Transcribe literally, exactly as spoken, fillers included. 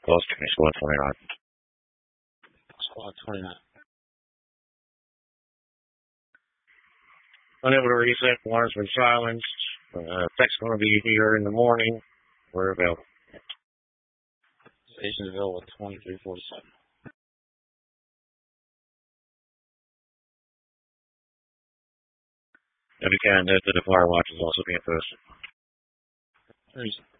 Close to me, squad twenty-nine. Squad twenty-nine. Unable to reset. Alarm's been silenced. Uh, tech's going to be here in the morning. We're available. Station available at twenty-three forty-seven. If you can, the, the fire watch is also being posted. Reason.